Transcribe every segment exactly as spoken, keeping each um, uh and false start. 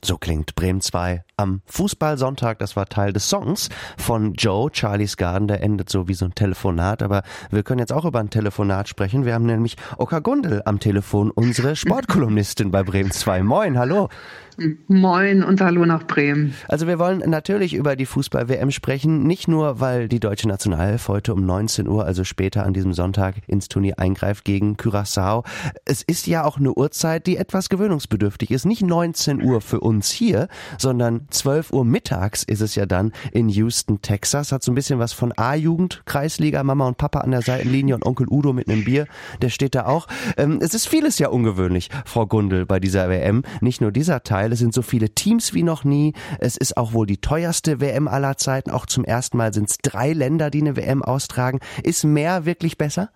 So klingt Bremen zwei am Fußballsonntag. Das war Teil des Songs von Joe, Charlie's Garden. Der endet so wie so ein Telefonat. Aber wir können jetzt auch über ein Telefonat sprechen. Wir haben nämlich Oka Gundel am Telefon, unsere Sportkolumnistin bei Bremen zwei. Moin, hallo. Moin und hallo nach Bremen. Also wir wollen natürlich über die Fußball-W M sprechen, nicht nur, weil die deutsche Nationalelf heute um neunzehn Uhr, also später an diesem Sonntag, ins Turnier eingreift gegen Curaçao. Es ist ja auch eine Uhrzeit, die etwas gewöhnungsbedürftig ist. Nicht neunzehn Uhr für uns hier, sondern zwölf Uhr mittags ist es ja dann in Houston, Texas. Hat so ein bisschen was von A-Jugend, Kreisliga, Mama und Papa an der Seitenlinie und Onkel Udo mit einem Bier, der steht da auch. Ähm, es ist vieles ja ungewöhnlich, Frau Gundel, bei dieser W M. Nicht nur dieser Teil. Es sind so viele Teams wie noch nie. Es ist auch wohl die teuerste W M aller Zeiten. Auch zum ersten Mal sind es drei Länder, die eine W M austragen. Ist mehr wirklich besser?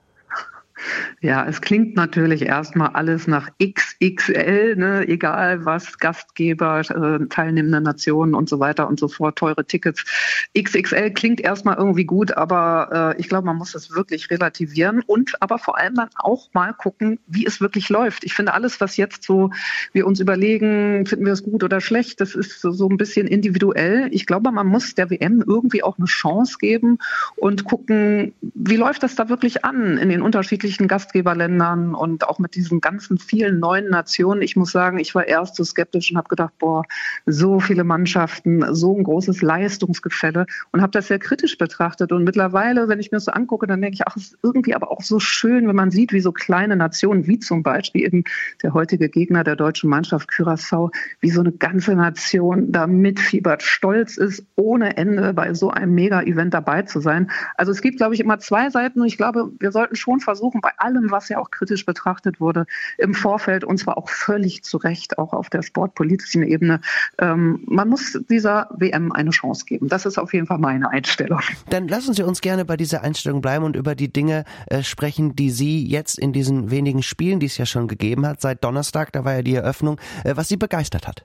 Ja, es klingt natürlich erstmal alles nach X X L, ne? Egal was, Gastgeber, äh, teilnehmende Nationen und so weiter und so fort, teure Tickets. X X L klingt erstmal irgendwie gut, aber äh, ich glaube, man muss das wirklich relativieren und aber vor allem dann auch mal gucken, wie es wirklich läuft. Ich finde, alles, was jetzt so wir uns überlegen, finden wir es gut oder schlecht, das ist so, so ein bisschen individuell. Ich glaube, man muss der W M irgendwie auch eine Chance geben und gucken, wie läuft das da wirklich an in den unterschiedlichen Gastgeberländern und auch mit diesen ganzen vielen neuen Nationen. Ich muss sagen, ich war erst so skeptisch und habe gedacht, boah, so viele Mannschaften, so ein großes Leistungsgefälle und habe das sehr kritisch betrachtet. Und mittlerweile, wenn ich mir das so angucke, dann denke ich, ach, es ist irgendwie aber auch so schön, wenn man sieht, wie so kleine Nationen, wie zum Beispiel eben der heutige Gegner der deutschen Mannschaft, Curaçao, wie so eine ganze Nation da mitfiebert, stolz ist, ohne Ende bei so einem Mega-Event dabei zu sein. Also es gibt, glaube ich, immer zwei Seiten und ich glaube, wir sollten schon versuchen, bei allem, was ja auch kritisch betrachtet wurde, im Vorfeld, und zwar auch völlig zu Recht, auch auf der sportpolitischen Ebene, ähm, man muss dieser W M eine Chance geben. Das ist auf jeden Fall meine Einstellung. Dann lassen Sie uns gerne bei dieser Einstellung bleiben und über die Dinge äh, sprechen, die Sie jetzt in diesen wenigen Spielen, die es ja schon gegeben hat, seit Donnerstag, da war ja die Eröffnung, äh, was Sie begeistert hat.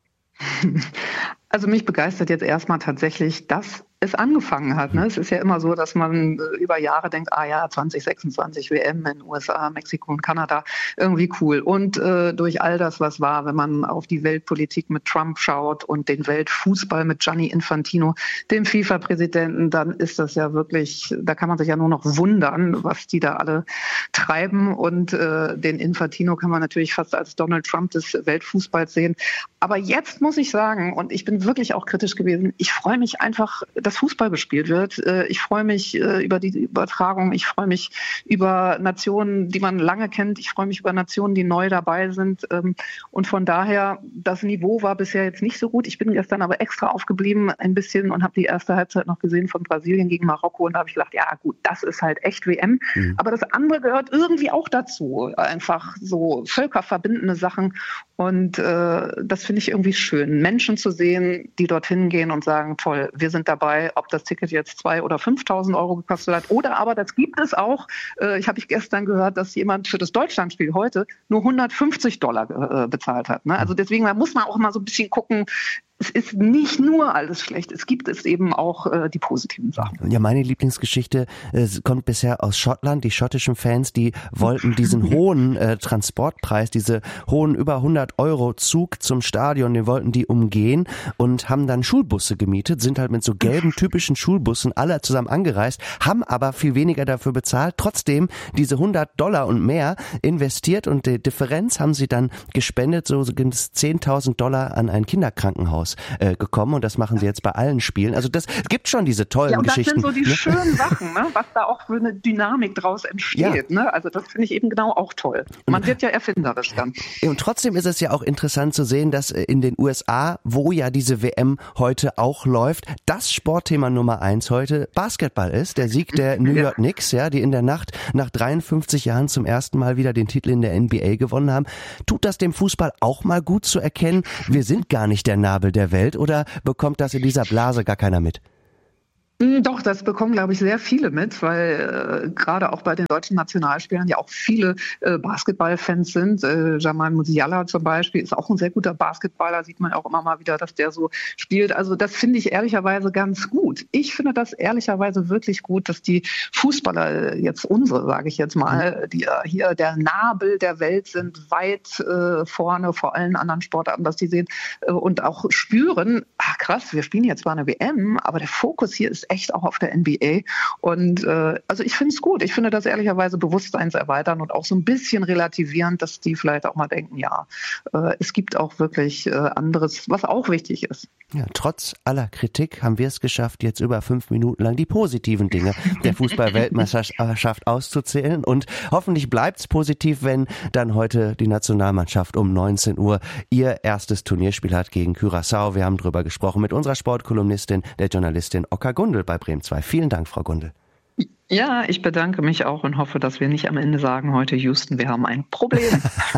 Also mich begeistert jetzt erstmal tatsächlich, dass es angefangen hat. Ne? Es ist ja immer so, dass man über Jahre denkt, ah ja, zwanzig sechsundzwanzig W M in U S A, Mexiko und Kanada, irgendwie cool. Und äh, durch all das, was war, wenn man auf die Weltpolitik mit Trump schaut und den Weltfußball mit Gianni Infantino, dem FIFA-Präsidenten, dann ist das ja wirklich, da kann man sich ja nur noch wundern, was die da alle treiben. Und äh, den Infantino kann man natürlich fast als Donald Trump des Weltfußballs sehen. Aber jetzt muss ich sagen, und ich bin wirklich auch kritisch gewesen, ich freue mich einfach, dass Fußball gespielt wird. Ich freue mich über die Übertragung. Ich freue mich über Nationen, die man lange kennt. Ich freue mich über Nationen, die neu dabei sind. Und von daher, das Niveau war bisher jetzt nicht so gut. Ich bin gestern aber extra aufgeblieben ein bisschen und habe die erste Halbzeit noch gesehen von Brasilien gegen Marokko. Und da habe ich gedacht, ja gut, das ist halt echt W M. Mhm. Aber das andere gehört irgendwie auch dazu. Einfach so völkerverbindende Sachen. Und äh, das finde ich irgendwie schön, Menschen zu sehen, die dorthin gehen und sagen, toll, wir sind dabei, ob das Ticket jetzt zwei oder fünftausend Euro gekostet hat. Oder aber, das gibt es auch, äh, ich habe ich gestern gehört, dass jemand für das Deutschlandspiel heute nur hundertfünfzig Dollar äh, bezahlt hat. Ne? Also deswegen, da muss man auch mal so ein bisschen gucken, es ist nicht nur alles schlecht, es gibt es eben auch äh, die positiven Sachen. Ja, meine Lieblingsgeschichte äh, kommt bisher aus Schottland. Die schottischen Fans, die wollten diesen hohen äh, Transportpreis, diese hohen über hundert Euro Zug zum Stadion, den wollten die umgehen und haben dann Schulbusse gemietet, sind halt mit so gelben typischen Schulbussen alle zusammen angereist, haben aber viel weniger dafür bezahlt, trotzdem diese hundert Dollar und mehr investiert und die Differenz haben sie dann gespendet, so sind es zehntausend Dollar an ein Kinderkrankenhaus äh, gekommen und das machen sie jetzt bei allen Spielen. Also das es gibt schon diese tollen ja, und das Geschichten. Das sind so die ne? schönen Sachen, ne? Was da auch für eine Dynamik draus entsteht. Ja. Ne? Also das finde ich eben genau auch toll. Man wird ja erfinderisch dann. Und trotzdem ist es ja auch interessant zu sehen, dass in den U S A, wo ja diese W M heute auch läuft, das Sportthema Nummer eins heute Basketball ist. Der Sieg der New York ja. Knicks, ja, die in der Nacht nach dreiundfünfzig Jahren zum ersten Mal wieder den Titel in der N B A gewonnen haben. Tut das dem Fußball auch mal gut zu erkennen, wir sind gar nicht der Nabel der Welt, oder bekommt das in dieser Blase gar keiner mit? Doch, das bekommen, glaube ich, sehr viele mit, weil äh, gerade auch bei den deutschen Nationalspielern ja auch viele äh, Basketballfans sind. Äh, Jamal Musiala zum Beispiel ist auch ein sehr guter Basketballer, sieht man auch immer mal wieder, dass der so spielt. Also das finde ich ehrlicherweise ganz gut. Ich finde das ehrlicherweise wirklich gut, dass die Fußballer, jetzt unsere, sage ich jetzt mal, die ja hier der Nabel der Welt sind, weit äh, vorne vor allen anderen Sportarten, dass die sehen äh, und auch spüren, ach krass, wir spielen jetzt zwar eine W M, aber der Fokus hier ist echt auch auf der N B A. Und äh, also ich finde es gut. Ich finde das ehrlicherweise bewusstseinserweitern und auch so ein bisschen relativierend, dass die vielleicht auch mal denken, ja, äh, es gibt auch wirklich äh, anderes, was auch wichtig ist. Ja, trotz aller Kritik haben wir es geschafft, jetzt über fünf Minuten lang die positiven Dinge der Fußball-Weltmeisterschaft auszuzählen. Und hoffentlich bleibt es positiv, wenn dann heute die Nationalmannschaft um neunzehn Uhr ihr erstes Turnierspiel hat gegen Curaçao. Wir haben drüber gesprochen mit unserer Sportkolumnistin, der Journalistin Oka Gundel bei Bremen zwei. Vielen Dank, Frau Gundel. Ja, ich bedanke mich auch und hoffe, dass wir nicht am Ende sagen heute, Houston, wir haben ein Problem.